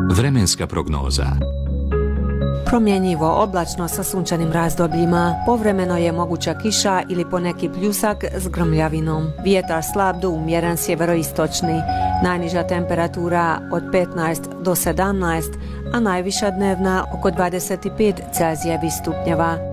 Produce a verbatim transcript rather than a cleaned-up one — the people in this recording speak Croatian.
Vremenska prognoza. Promjenjivo oblačno sa sunčanim razdobljima, povremeno je moguća kiša ili poneki pljusak s grmljavinom. Vjetar slab do umjeren sjeveroistočni, najniža temperatura od petnaest do sedamnaest, a najviša dnevna oko dvadeset pet Celzijevih stupnjeva.